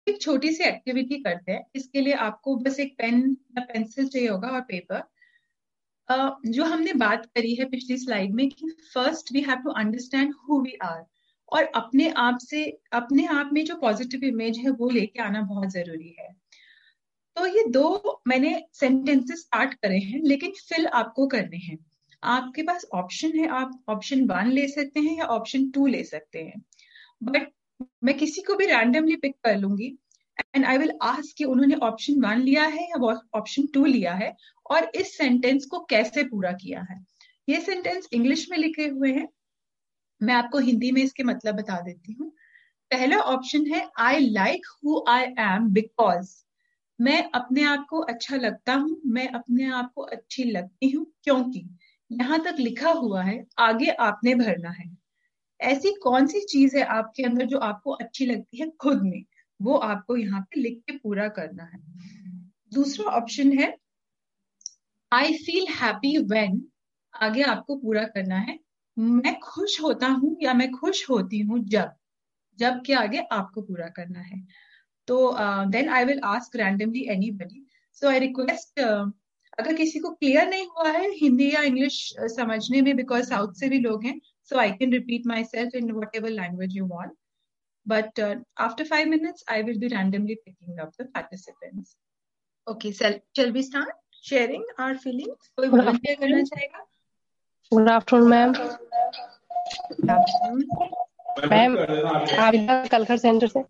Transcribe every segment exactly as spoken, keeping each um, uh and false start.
एक छोटी सी एक्टिविटी करते हैं। इसके लिए आपको बस एक पेन या पेंसिल चाहिए होगा और पेपर। uh, जो हमने बात करी है पिछली स्लाइड में कि first we have to understand who we are, और अपने आप से अपने आप में जो पॉजिटिव इमेज है वो लेके आना बहुत जरूरी है। तो ये दो मैंने सेंटेंसेस स्टार्ट करे हैं, लेकिन फिल आपको करने हैं। आपके पास ऑप्शन है, आप ऑप्शन वन ले सकते हैं या ऑप्शन टू ले सकते हैं, बट मैं किसी को भी रैंडमली पिक कर लूंगी एंड आई विल आस्क कि उन्होंने ऑप्शन वन लिया है या ऑप्शन टू लिया है, और इस सेंटेंस को कैसे पूरा किया है। ये सेंटेंस इंग्लिश में लिखे हुए हैं, मैं आपको हिंदी में इसके मतलब बता देती हूँ। पहला ऑप्शन है I like who I am because, मैं अपने आप को अच्छा लगता हूँ, मैं अपने आप को अच्छी लगती हूँ क्योंकि। यहां तक लिखा हुआ है, आगे आपने भरना है। ऐसी कौन सी चीज है आपके अंदर जो आपको अच्छी लगती है खुद में, वो आपको यहाँ पे लिख के पूरा करना है। दूसरा ऑप्शन है आई फील हैप्पी व्हेन, आगे आपको पूरा करना है मैं खुश होता हूँ या मैं खुश होती हूँ जब, जब के आगे आपको पूरा करना है। तो then I will ask randomly anybody. So I request, अगर किसी को क्लियर नहीं हुआ है हिंदी या इंग्लिश समझने में, बिकॉज साउथ से भी लोग हैं, so I can repeat myself in whatever language you want. But uh, after five minutes, I will be randomly picking up the participants. Okay, so shall we start sharing our feelings? कोई volunteer करना चाहेगा? Good afternoon, ma'am. Good afternoon. Ma'am Abida कलखर centre से।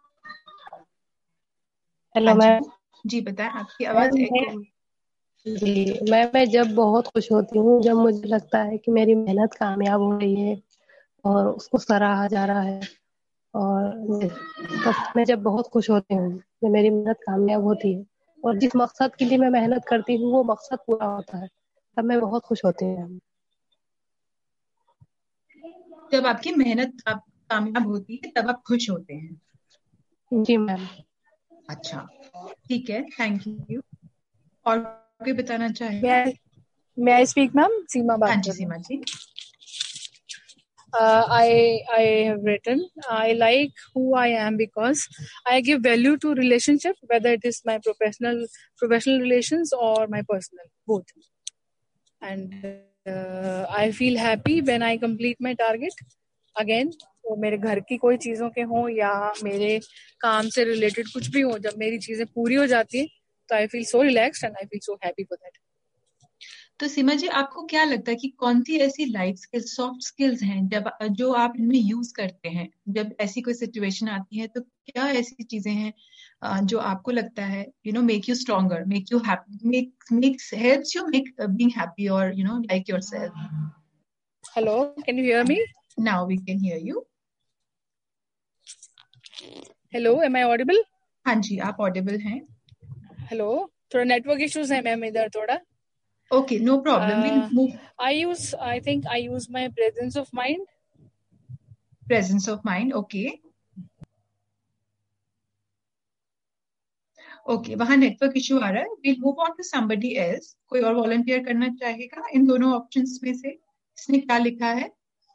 Hello ma'am. जी बताएं, आपकी आवाज एको। जी ma'am, मैं जब बहुत खुश होती हूँ, जब मुझे लगता है कि मेरी मेहनत कामयाब हो रही है और उसको सराहा जा रहा है, और तब मैं जब बहुत खुश होती हूँ जब मेरी मेहनत कामयाब होती है और जिस मकसद के लिए मैं मेहनत करती हूँ वो मकसद पूरा होता है, तब मैं बहुत खुश होती हूँ। जब आपकी मेहनत आप कामयाब होती है तब आप खुश होते हैं? जी मैम। अच्छा ठीक है, थैंक यू। और कोई बताना चाहेगा? मैं आई स्पीक मैम? सीमा बात हाँ जी कर रही हूँ। सीमा जी। Uh, I I have written I like who I am because I give value to relationship, whether it is my professional professional relations or my personal, both. And uh, I feel happy when I complete my target. Again, वो मेरे घर की कोई चीजों के हों या मेरे काम से रिलेटेड कुछ भी हो, जब मेरी चीजें पूरी हो जाती है तो I feel so relaxed and I feel so happy for that. तो सीमा जी, आपको क्या लगता है कि कौन सी ऐसी लाइफ स्किल्स, सॉफ्ट स्किल्स हैं जब जो आप इनमें यूज करते हैं जब ऐसी कोई सिचुएशन आती है, तो क्या ऐसी चीजें हैं जो आपको लगता है you know make you stronger, make you happy, make makes helps you make being happy और you know like yourself? Hello, can you hear me? Now we can hear you. Hello, M I audible? हाँ जी, आप Audible हैं। Hello, थोड़ा network issues है ma'am इधर थोड़ा। Okay, no problem. We'll Uh, move. I use, I think I use my presence of mind. Presence of mind, okay. Okay, वहाँ network issue आ रहा है। We'll move on to somebody else. कोई और volunteer करना चाहेगा इन दोनों ऑप्शंस में से? इसने क्या लिखा है?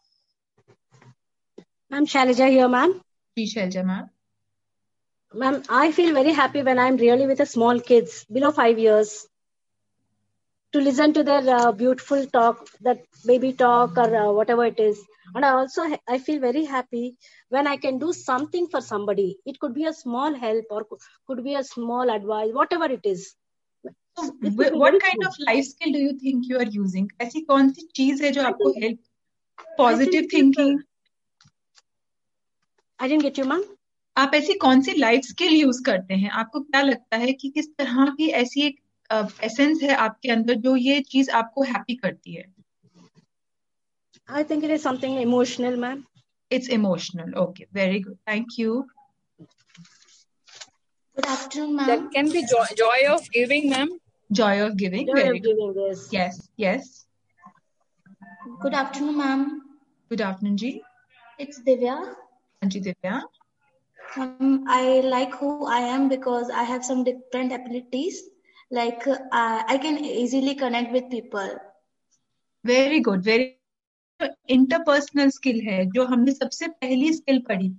Ma'am, Shailaja here, ma'am. Ji Selja ma'am. Ma'am, I feel very happy when I'm really with the small kids below five years. To listen to their uh, beautiful talk, that baby talk or uh, whatever it is. And I also, I feel very happy when I can do something for somebody. It could be a small help or could be a small advice, whatever it is. So, what kind of life skill do you think you are using? ऐसी कौन सी चीज है जो आपको help? Positive thinking? I didn't get you, ma'am. आप ऐसी कौन सी life skill use करते हैं? आपको क्या लगता है कि किस तरह की ऐसी एक एसेंस uh, है आपके अंदर जो ये चीज आपको हैप्पी करती है? I think it is something emotional, ma'am. It's emotional. Okay, very good. Thank you. Good afternoon, ma'am. That can be joy, joy of giving, ma'am. Joy of giving. Joy very of good. giving, yes. Yes, yes. Good afternoon, ma'am. Good afternoon, ji. It's Divya. Anji Divya. Um, I like who I am because I have some different abilities. Like uh, I can easily connect with people. Very good. Very interpersonal skill है जो हमने सबसे पहली skill पढ़ी थी,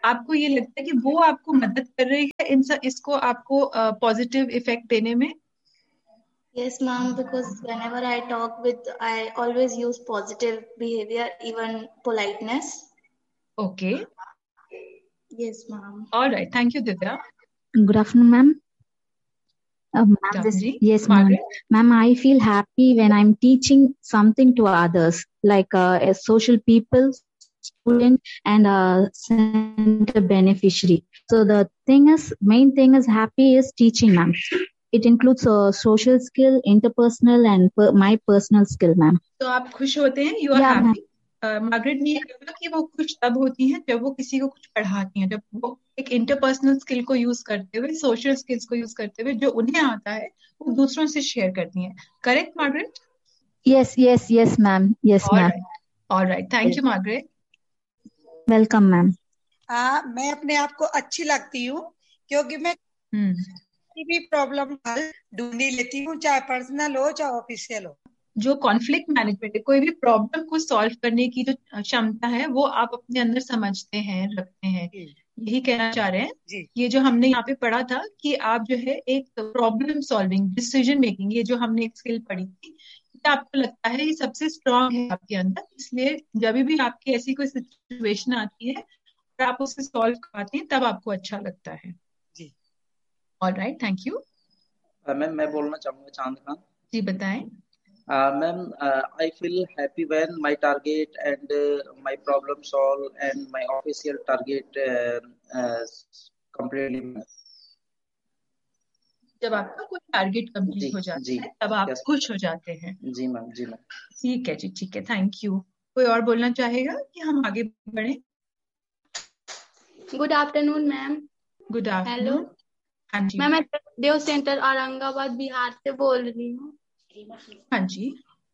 आपको ये लगता है कि वो आपको मदद कर रही है इन सब इसको आपको पॉजिटिव इफेक्ट देने में? Yes, ma'am, because whenever I talk with, I always use positive behavior, even politeness. Okay. Yes, ma'am. All right. Thank you, Divya. Good afternoon, ma'am. Uh, ma'am, Good this, afternoon. yes, ma'am. Margaret? Ma'am, I feel happy when I'm teaching something to others, like uh, a social people, student, and a center beneficiary. So the thing is, main thing is happy is teaching, ma'am. It includes uh, social skill, interpersonal, and per, my personal skill, ma'am. तो आप खुश होते हैं, you are Yeah, हैप्ी। Margaret ने ये कहा कि वो खुश तब होती हैं जब वो किसी को कुछ पढ़ाती हैं, जब वो एक इंटरपर्सनल स्किल को यूज करते हुए, सोशल स्किल्स को यूज करते हुए जो उन्हें आता है वो दूसरों से शेयर करती हैं। Correct Margaret? Yes, yes, yes, ma'am. Yes, All ma'am. right. All right. Thank you, Margaret. Welcome, ma'am. हाँ, मैं अपने आप को अच्छी लगती हूँ क्योंकि मैं हम्म किसी भी प्रॉब्लम हल ढूंढ ही लेती हूँ, चाहे पर्सनल हो चाहे ऑफिशियल हो। जो कॉन्फ्लिक्ट मैनेजमेंट है, कोई भी प्रॉब्लम को सॉल्व करने की जो क्षमता है वो आप अपने अंदर समझते हैं, रखते हैं, यही कहना चाह रहे हैं जी। ये जो हमने यहाँ पे पढ़ा था कि आप जो है एक प्रॉब्लम सॉल्विंग, डिसीजन मेकिंग, ये जो हमने एक स्किल पढ़ी थी, ये आपको लगता है ये सबसे स्ट्रांग है आपके अंदर। इसलिए जब भी आपकी ऐसी कोई सिचुएशन आती है और आप उसे सॉल्व करते हैं तब आपको अच्छा लगता है। जी। All right, thank you. Ma'am मैं बोलना चाहूंगा चांद खान जी, बताएं। Ma'am I feel happy when my target and my problem solve and my official target completely. जब आपका कोई टारगेट कंप्लीट हो जाता जी, है तब आप yes. खुश हो जाते हैं। जी मैम, जी मैम। ठीक है जी, ठीक है, थैंक यू। कोई और बोलना चाहेगा कि हम आगे बढ़े? Good afternoon ma'am. Good hello afternoon. हाँ जी मैम, मैं देव सेंटर औरंगाबाद बिहार से बोल रही हूँ। हाँ जी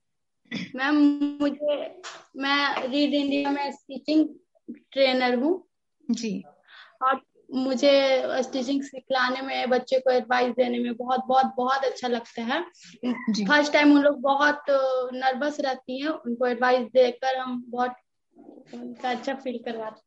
मैम, मुझे मैं रीड इंडिया में स्टिचिंग ट्रेनर हूँ जी। और मुझे स्टिचिंग सिखलाने में, बच्चे को एडवाइस देने में बहुत बहुत बहुत अच्छा लगता है। जी। फर्स्ट टाइम उन लोग बहुत नर्वस रहती हैं, उनको एडवाइस देकर हम बहुत उनका अच्छा फील करवाते हैं।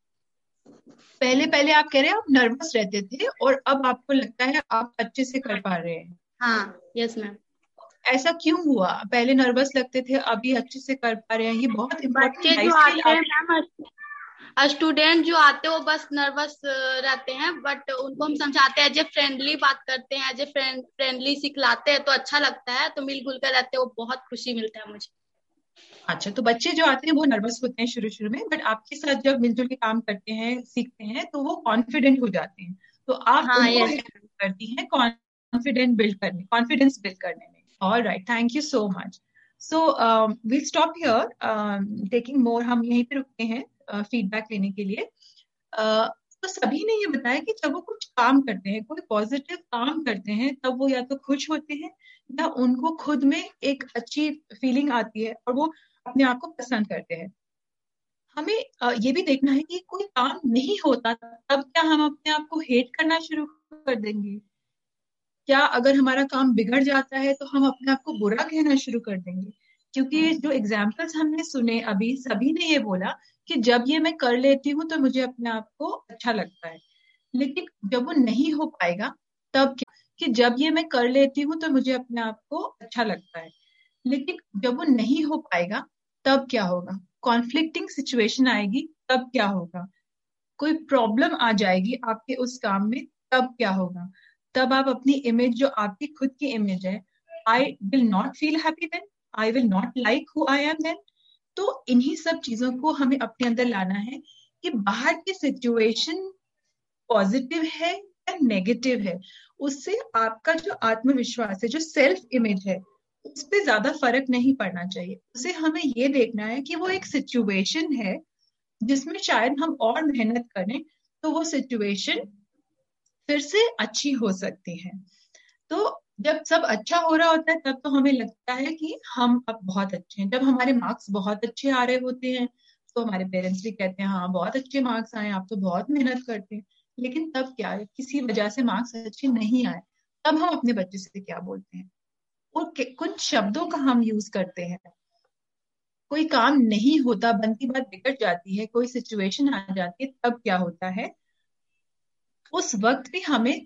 पहले पहले आप कह रहे हैं आप नर्वस रहते थे और अब आपको लगता है आप अच्छे से कर पा रहे हैं? हाँ, यस मैम। ऐसा क्यों हुआ? पहले नर्वस लगते थे, अभी अच्छे से कर पा रहे हैं, ये बहुत बच्चे इम्पोर्टेंट जो आते हैं मैम, स्टूडेंट जो आते हैं वो बस नर्वस रहते हैं, बट उनको हम समझाते हैं, एज ए फ्रेंडली बात करते हैं, एज ए फ्रेंडली सिखलाते हैं तो अच्छा लगता है, तो मिलजुल कर रहते हैं, वो बहुत खुशी मिलता है मुझे। अच्छा, तो बच्चे जो आते हैं वो नर्वस होते हैं शुरू शुरू में, बट आपके साथ जब मिलजुल के काम करते हैं, सीखते हैं, तो वो कॉन्फिडेंट हो जाते हैं। तो आप हाँ, उनको yes. हेल्प करती हैं कॉन्फिडेंट बिल्ड करने कॉन्फिडेंस बिल्ड करने में। All right, thank you so much. So will stop here, taking more. हम यहीं पे रुकते हैं फीडबैक uh, लेने के लिए। uh, तो सभी ने ये बताया कि जब वो कुछ काम करते हैं, कोई पॉजिटिव काम करते हैं, तब वो या तो खुश होते हैं या उनको खुद में एक अच्छी फीलिंग आती है और वो अपने आप को पसंद करते हैं। हमें ये भी देखना है कि कोई काम नहीं होता तब क्या हम अपने आप को हेट करना शुरू कर देंगे? क्या अगर हमारा काम बिगड़ जाता है तो हम अपने आप को बुरा कहना शुरू कर देंगे? क्योंकि जो एग्जाम्पल्स हमने सुने अभी, सभी ने ये बोला कि जब ये मैं कर लेती हूँ तो मुझे अपने आप को अच्छा लगता है, लेकिन जब वो नहीं हो पाएगा तब क्या? कि जब ये मैं कर लेती हूँ तो मुझे अपने आप को अच्छा लगता है, लेकिन जब वो नहीं हो पाएगा तब क्या होगा? कॉन्फ्लिक्टिंग सिचुएशन आएगी तब क्या होगा? कोई प्रॉब्लम आ जाएगी आपके उस काम में तब क्या होगा? तब आप अपनी इमेज, जो आपकी खुद की इमेज है, I will not feel happy then, I will not like who I am then. तो इन्हीं सब चीजों को हमें अपने अंदर लाना है कि बाहर की सिचुएशन पॉजिटिव है या नेगेटिव है, उससे आपका जो आत्मविश्वास है, जो सेल्फ इमेज है, उस पर ज्यादा फर्क नहीं पड़ना चाहिए। उसे हमें ये देखना है कि वो एक सिचुएशन है जिसमें शायद हम और मेहनत करें तो वो सिचुएशन फिर से अच्छी हो सकती है। तो जब सब अच्छा हो रहा होता है तब तो हमें लगता है कि हम अब बहुत अच्छे हैं। जब हमारे मार्क्स बहुत अच्छे आ रहे होते हैं तो हमारे पेरेंट्स भी कहते हैं हाँ बहुत अच्छे मार्क्स आए, आप तो बहुत मेहनत करते हैं। लेकिन तब क्या है, किसी वजह से मार्क्स अच्छे नहीं आए, तब हम अपने बच्चे से क्या बोलते हैं और कुछ शब्दों का हम यूज करते हैं। कोई काम नहीं होता, बनती बात बिगड़ जाती है, कोई सिचुएशन आ जाती है, तब क्या होता है? उस वक्त भी हमें